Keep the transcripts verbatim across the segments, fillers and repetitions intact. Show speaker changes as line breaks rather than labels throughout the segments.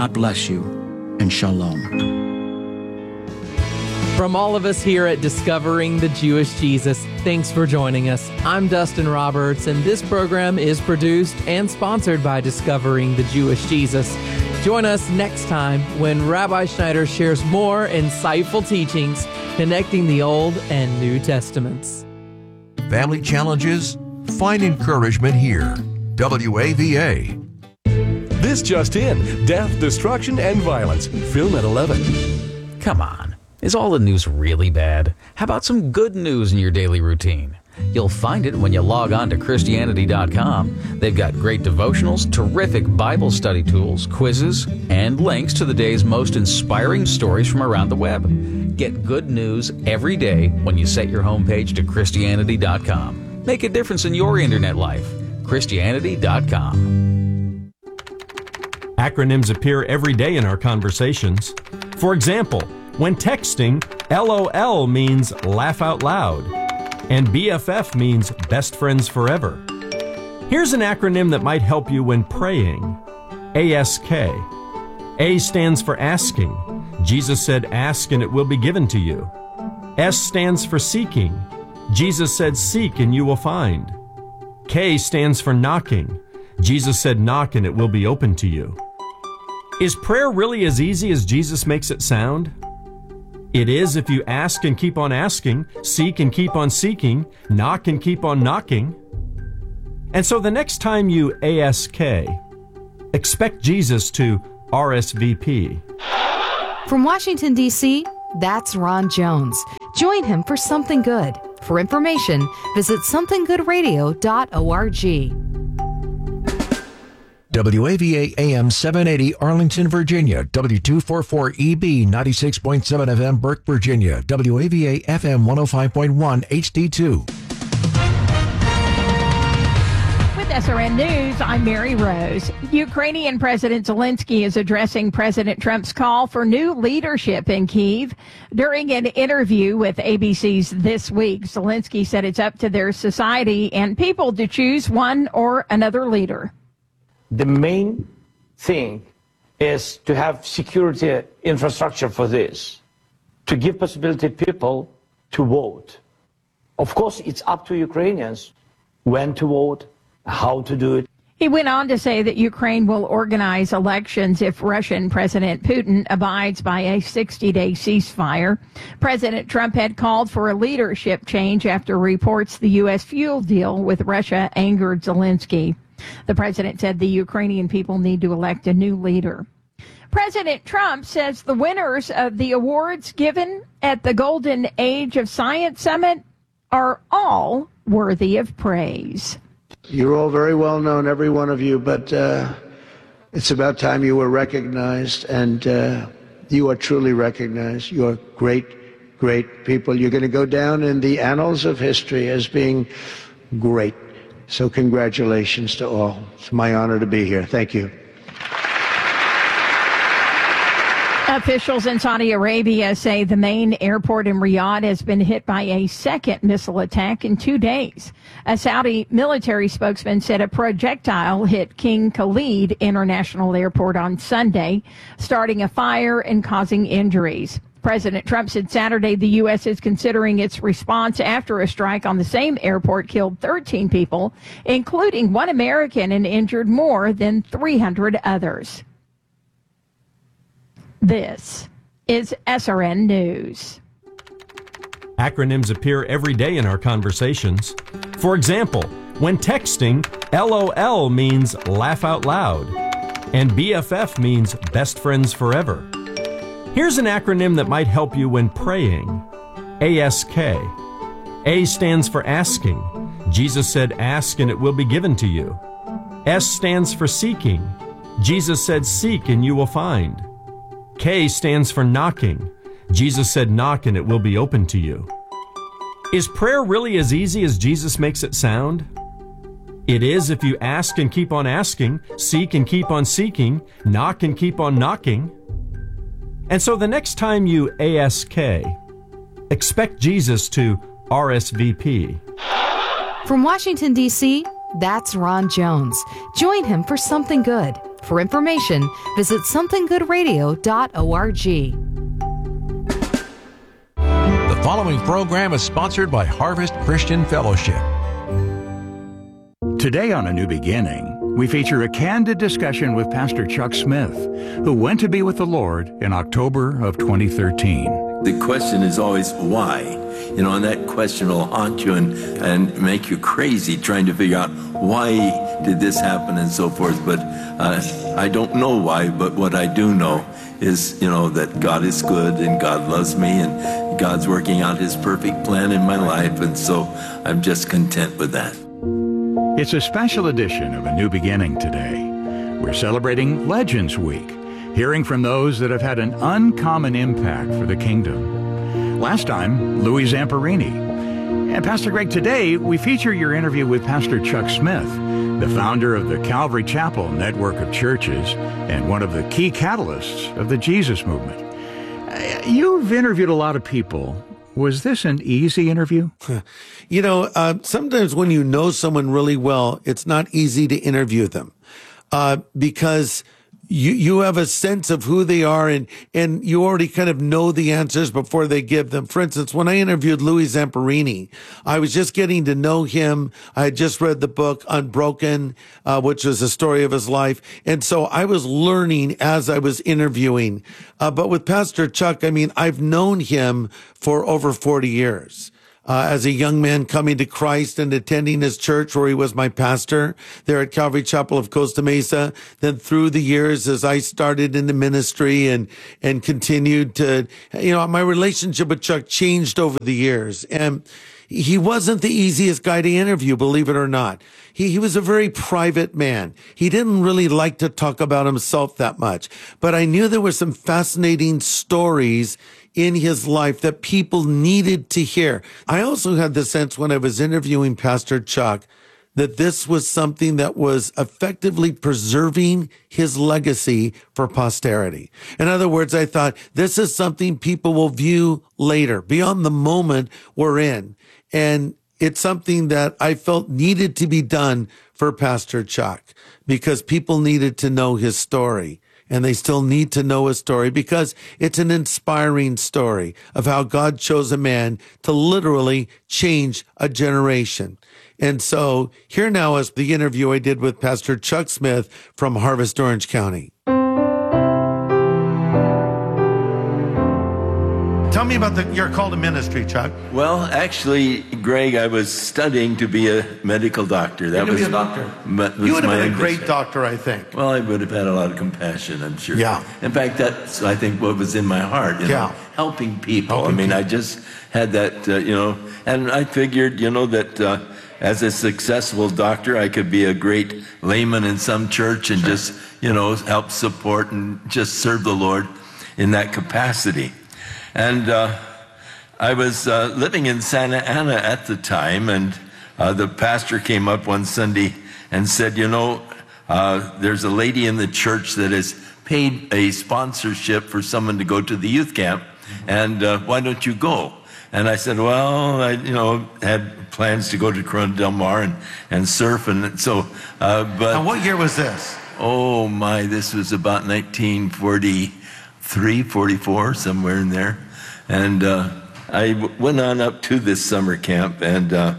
God bless you, and shalom.
From all of us here at Discovering the Jewish Jesus, thanks for joining us. I'm Dustin Roberts, and this program is produced and sponsored by Discovering the Jewish Jesus. Join us next time when Rabbi Schneider shares more insightful teachings connecting the Old and New Testaments.
Family challenges? Find encouragement here. W A V A.
This just in: death, destruction, and violence. Film at eleven.
Come on. Is all the news really bad? How about some good news in your daily routine? You'll find it when you log on to Christianity dot com. They've got great devotionals, terrific Bible study tools, quizzes, and links to the day's most inspiring stories from around the web. Get good news every day when you set your homepage to Christianity dot com. Make a difference in your internet life. Christianity dot com.
Acronyms appear every day in our conversations. For example, when texting, L O L means laugh out loud, and B F F means best friends forever. Here's an acronym that might help you when praying. A S K. A stands for asking. Jesus said, ask and it will be given to you. S stands for seeking. Jesus said, seek and you will find. K stands for knocking. Jesus said, knock and it will be open to you. Is prayer really as easy as Jesus makes it sound? It is if you ask and keep on asking, seek and keep on seeking, knock and keep on knocking. And so the next time you A S K, expect Jesus to R S V P.
From Washington, D C, that's Ron Jones. Join him for Something Good. For information, visit something good radio dot org.
W A V A A M seven eighty Arlington, Virginia. W two forty-four E B ninety-six point seven F M Burke, Virginia. W A V A F M one oh five point one H D two.
With S R N News, I'm Mary Rose. Ukrainian President Zelensky is addressing President Trump's call for new leadership in Kyiv. During an interview with A B C's This Week, Zelensky said it's up to their society and people to choose one or another leader.
The main thing is to have security infrastructure for this, to give possibility to people to vote. Of course, it's up to Ukrainians when to vote, how to do it.
He went on to say that Ukraine will organize elections if Russian President Putin abides by a sixty-day ceasefire. President Trump had called for a leadership change after reports the U S fuel deal with Russia angered Zelensky. The president said the Ukrainian people need to elect a new leader. President Trump says the winners of the awards given at the Golden Age of Science Summit are all worthy of praise.
You're all very well known, every one of you, but uh, it's about time you were recognized, and uh, you are truly recognized. You are great, great people. You're going to go down in the annals of history as being great. So congratulations to all. It's my honor to be here. Thank you.
Officials in Saudi Arabia say the main airport in Riyadh has been hit by a second missile attack in two days. A Saudi military spokesman said a projectile hit King Khalid International Airport on Sunday, starting a fire and causing injuries. President Trump said Saturday the U S is considering its response after a strike on the same airport killed thirteen people, including one American, and injured more than three hundred others. This is S R N News.
Acronyms appear every day in our conversations. For example, when texting, L O L means laugh out loud, and B F F means best friends forever. Here's an acronym that might help you when praying. A S K. A stands for asking. Jesus said, ask and it will be given to you. S stands for seeking. Jesus said, seek and you will find. K stands for knocking. Jesus said, knock and it will be open to you. Is prayer really as easy as Jesus makes it sound? It is if you ask and keep on asking, seek and keep on seeking, knock and keep on knocking. And so the next time you A S K, expect Jesus to R S V P.
From Washington, D C, that's Ron Jones. Join him for Something Good. For information, visit something good radio dot org.
The following program is sponsored by Harvest Christian Fellowship.
Today on A New Beginning, we feature a candid discussion with Pastor Chuck Smith, who went to be with the Lord in October of twenty thirteen.
The question is always why. You know, and that question will haunt you and, and make you crazy trying to figure out why did this happen and so forth. But uh, I don't know why, but what I do know is, you know, that God is good and God loves me and God's working out his perfect plan in my life. And so I'm just content with that.
It's a special edition of A New Beginning today. We're celebrating Legends Week, hearing from those that have had an uncommon impact for the kingdom. Last time, Louis Zamperini. And Pastor Greg, today we feature your interview with Pastor Chuck Smith, the founder of the Calvary Chapel network of churches and one of the key catalysts of the Jesus movement. You've interviewed a lot of people. Was this an easy interview?
You know, uh, sometimes when you know someone really well, it's not easy to interview them uh, because you you have a sense of who they are and, and you already kind of know the answers before they give them. For instance, when I interviewed Louis Zamperini, I was just getting to know him. I had just read the book Unbroken, uh, which was a story of his life. And so I was learning as I was interviewing. Uh, but with Pastor Chuck, I mean, I've known him for over forty years. Uh, as a young man coming to Christ and attending his church where he was my pastor there at Calvary Chapel of Costa Mesa. Then through the years as I started in the ministry and, and continued to, you know, my relationship with Chuck changed over the years. And he wasn't the easiest guy to interview, believe it or not. He, he was a very private man. He didn't really like to talk about himself that much, but I knew there were some fascinating stories in his life that people needed to hear. I also had the sense when I was interviewing Pastor Chuck that this was something that was effectively preserving his legacy for posterity. In other words, I thought this is something people will view later, beyond the moment we're in. And it's something that I felt needed to be done for Pastor Chuck because people needed to know his story. And they still need to know his story because it's an inspiring story of how God chose a man to literally change a generation. And so here now is the interview I did with Pastor Chuck Smith from Harvest Orange County. Tell me about the, your call to ministry, Chuck.
Well, actually, Greg, I was studying to be a medical doctor. That
You're
was
to be a doctor.
But
You would have been a great
ambition.
doctor, I think.
Well, I would have had a lot of compassion, I'm sure.
Yeah.
In fact, that's, I think, what was in my heart. You
Yeah.
know, helping people.
Helping
I mean,
people.
I just had that, uh, you know, and I figured, you know, that uh, as a successful doctor, I could be a great layman in some church and sure. just, you know, help support and just serve the Lord in that capacity. And uh, I was uh, living in Santa Ana at the time, and uh, the pastor came up one Sunday and said, you know, uh, there's a lady in the church that has paid a sponsorship for someone to go to the youth camp, and uh, why don't you go? And I said, well, I, you know, had plans to go to Corona Del Mar and, and surf, and so, uh, but...
And what year was this?
Oh, my, this was about nineteen forty-three, forty-four, somewhere in there. And uh, I w- went on up to this summer camp, and uh,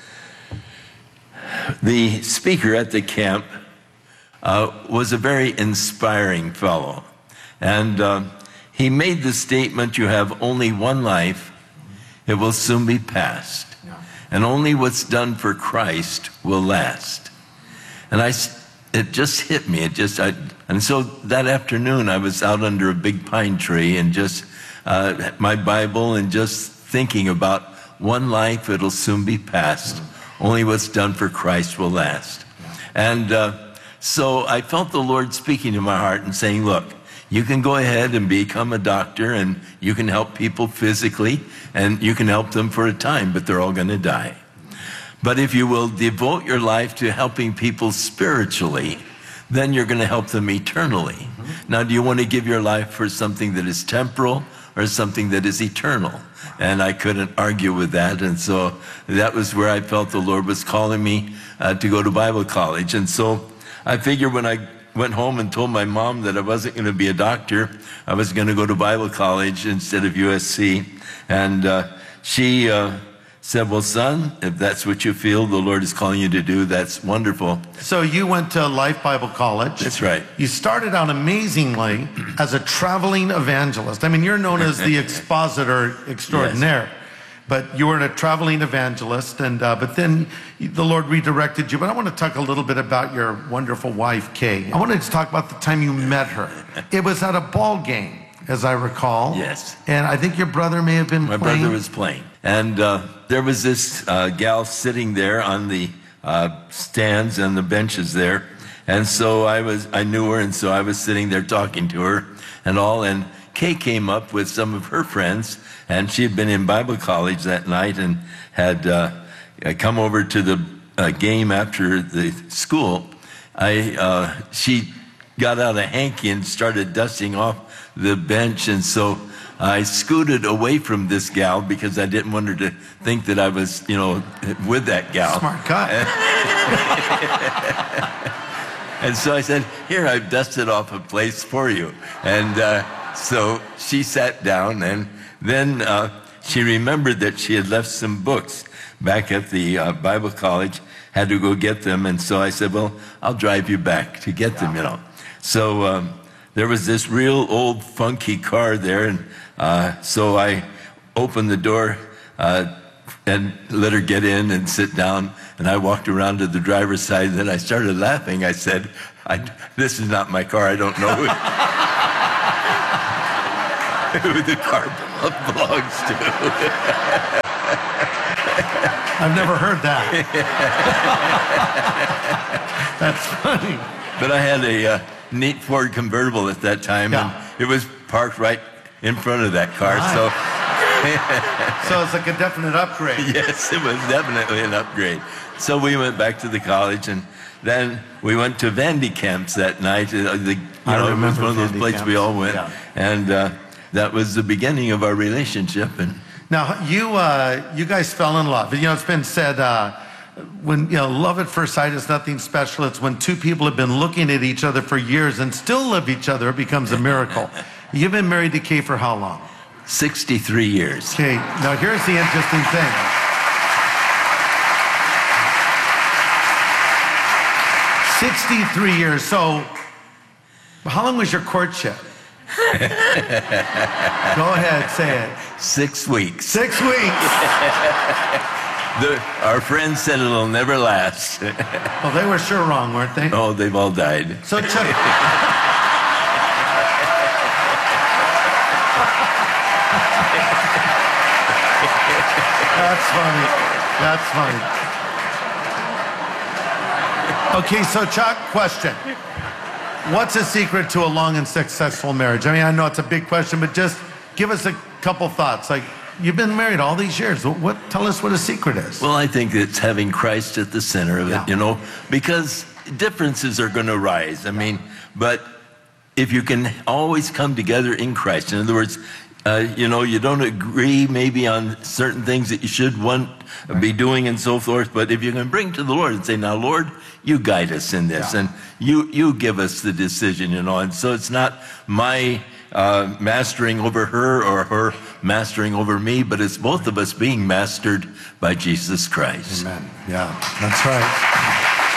the speaker at the camp uh, was a very inspiring fellow. And uh, he made the statement, you have only one life, it will soon be past. Yeah. And only what's done for Christ will last. And I, it just hit me. It just, I, and so that afternoon I was out under a big pine tree and just uh, my Bible and just thinking about one life, it'll soon be past. Only what's done for Christ will last. And uh, so I felt the Lord speaking to my heart and saying, look, you can go ahead and become a doctor and you can help people physically and you can help them for a time, but they're all going to die. But if you will devote your life to helping people spiritually, then you're going to help them eternally. Mm-hmm. Now, do you want to give your life for something that is temporal or something that is eternal? And I couldn't argue with that. And so that was where I felt the Lord was calling me uh, to go to Bible college. And so I figured when I went home and told my mom that I wasn't going to be a doctor. I was going to go to Bible college instead of U S C. And uh, she uh, said, well, son, if that's what you feel the Lord is calling you to do, that's wonderful.
So you went to Life Bible College.
That's right.
You started out amazingly as a traveling evangelist. I mean, you're known as the expositor extraordinaire. Yes. But you were a traveling evangelist, and uh, but then the Lord redirected you. But I want to talk a little bit about your wonderful wife, Kay. I wanted to talk about the time you met her. It was at a ball game, as I recall.
Yes.
And I think your brother may have been
My
playing.
brother was playing. And uh, there was this uh, gal sitting there on the uh, stands and the benches there. And so I was, I knew her, and so I was sitting there talking to her and all. And Kay came up with some of her friends, and she had been in Bible college that night and had uh, come over to the uh, game after the school. I, uh, she got out a hanky and started dusting off the bench, and so I scooted away from this gal because I didn't want her to think that I was, you know, with that gal.
Smart guy.
And so I said, here, I've dusted off a place for you. And uh, so she sat down, and then uh, she remembered that she had left some books back at the uh, Bible college, had to go get them. And so I said, well, I'll drive you back to get them, you know. So um, there was this real old funky car there, and uh, so I opened the door uh, and let her get in and sit down, and I walked around to the driver's side, and then I started laughing. I said, I, this is not my car. I don't know who, who the car belongs to.
I've never heard that. That's funny.
But I had a uh, neat Ford convertible at that time,
Yeah.
and it was parked right in front of that car.
Nice.
So,
So it's like a definite upgrade.
yes, it was definitely an upgrade. So we went back to the college, and then we went to Vandy camps that night. Uh, the, you
I
know, it was
remember
one of those
Vandy
places we
camps.
all went,
Yeah.
and uh, that was the beginning of our relationship. And
Now you uh, you guys fell in love. You know, it's been said uh, when you know love at first sight is nothing special. It's when two people have been looking at each other for years and still love each other. It becomes a miracle. You've been married to Kay for how long?
sixty-three years.
Okay. Now here's the interesting thing. sixty-three years. So, how long was your courtship? Go ahead, say it.
Six weeks.
Six weeks.
The, our friends said it'll never last.
Well, they were sure wrong, weren't they?
Oh, they've all died.
So, Chuck. That's funny. That's funny. Okay, so Chuck, question. What's the secret to a long and successful marriage? I mean, I know it's a big question, but just give us a couple thoughts. Like, you've been married all these years. What? Tell us what a secret is.
Well, I think it's having Christ at the center of it,
Yeah.
you know, because differences are going to rise. I mean, but if you can always come together in Christ, in other words, uh, you know, you don't agree maybe on certain things that you should want be doing and so forth, but if you can bring to the Lord and say, now, Lord, you guide us in this,
Yeah.
and you you give us the decision, you know, and so it's not my uh, mastering over her or her mastering over me, but it's both of us being mastered by Jesus Christ.
Amen. Yeah, that's right.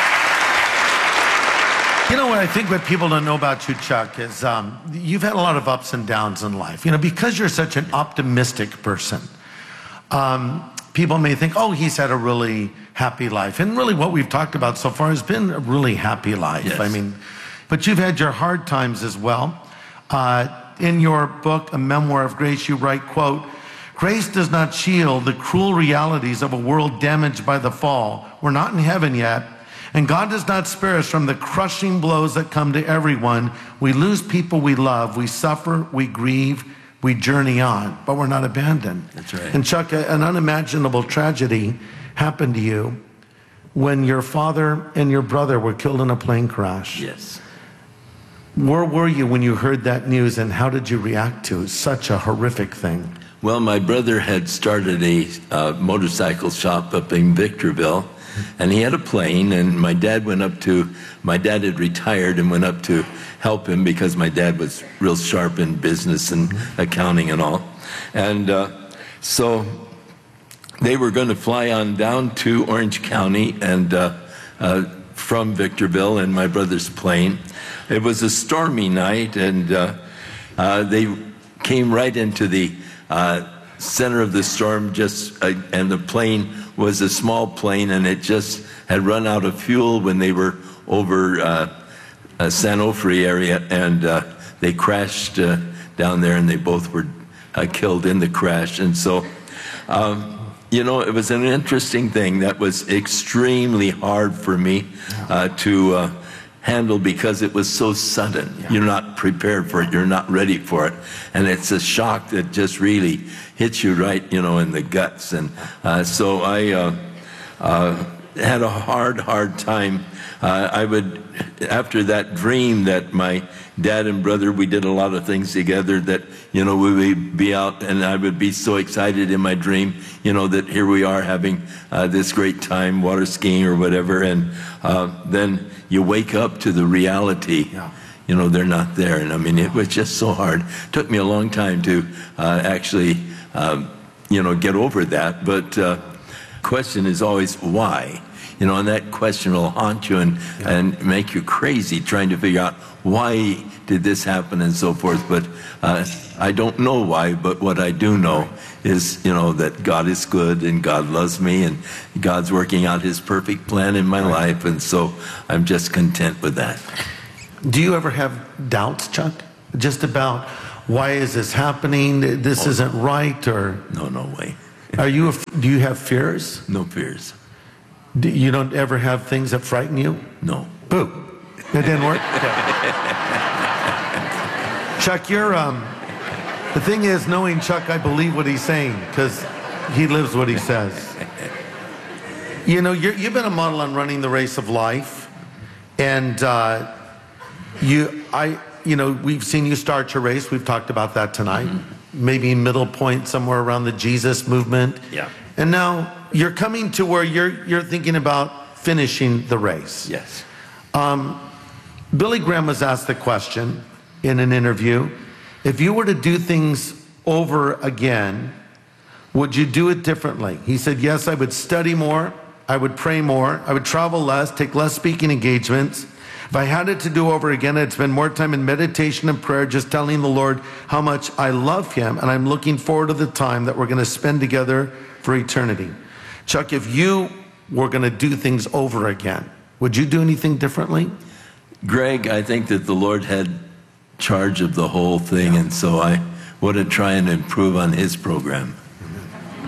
You know what I think what people don't know about you, Chuck, is um, you've had a lot of ups and downs in life. You know, because you're such an optimistic person, um, people may think, oh, he's had a really happy life. And really what we've talked about so far has been a really happy life.
Yes.
I mean, but you've had your hard times as well. Uh, in your book, A Memoir of Grace, you write, quote, grace does not shield the cruel realities of a world damaged by the fall. We're not in heaven yet. And God does not spare us from the crushing blows that come to everyone. We lose people we love. We suffer, we grieve, we journey on, but we're not abandoned.
That's right.
And Chuck, an unimaginable tragedy happened to you when your father and your brother were killed in a plane crash.
Yes.
Where were you when you heard that news, and how did you react to such a horrific thing?
Well, my brother had started a uh, motorcycle shop up in Victorville, and he had a plane, and my dad went up to, my dad had retired and went up to help him because my dad was real sharp in business and accounting and all. And uh, so they were going to fly on down to Orange County and uh, uh, from Victorville in my brother's plane. It was a stormy night, and uh, uh, they came right into the uh, center of the storm, just uh, and the plane was a small plane, and it just had run out of fuel when they were over uh, uh, San Onofre area, and uh, they crashed uh, down there, and they both were uh, killed in the crash. And so, um, you know, it was an interesting thing that was extremely hard for me uh, to uh, handle because it was so sudden. Yeah. You're not prepared for it. You're not ready for it. And it's a shock that just really hits you right, you know, in the guts. And uh, so I uh, uh, had a hard, hard time. Uh, I would, after that dream that my dad and brother, we did a lot of things together that, you know, we would be out and I would be so excited in my dream, you know, that here we are having uh, this great time, water skiing or whatever. And uh, then you wake up to the reality, yeah. you know, they're not there. And I mean, it was just so hard. It took me a long time to uh, actually, um, you know, get over that. But uh, question is always why? You know, and that question will haunt you and, yeah. and make you crazy trying to figure out why did this happen and so forth. But uh, I don't know why, but what I do know is, you know, that God is good and God loves me and God's working out his perfect plan in my right. life. And so I'm just content with that.
Do you ever have doubts, Chuck? Just about why is this happening? This oh, isn't right, or?
No, no way.
Are you, do you have fears?
No fears.
Do you don't ever have things that frighten you?
No.
Boo. That didn't work? Chuck, you're, um, the thing is, knowing Chuck, I believe what he's saying because he lives what he says. You know, you're, you've been a model on running the race of life, and uh, you, I, you know, we've seen you start your race. We've talked about that tonight. Mm-hmm. Maybe middle point somewhere around the Jesus movement.
Yeah.
And now you're coming to where you're you're thinking about finishing the race.
Yes.
Um, Billy Graham was asked the question in an interview, if you were to do things over again, would you do it differently? He said, yes, I would study more, I would pray more, I would travel less, take less speaking engagements. If I had it to do over again, I'd spend more time in meditation and prayer, just telling the Lord how much I love him, and I'm looking forward to the time that we're going to spend together for eternity. Chuck, if you were going to do things over again, would you do anything differently?
Greg, I think that the Lord had charge of the whole thing, yeah. and so I want to try and improve on his program.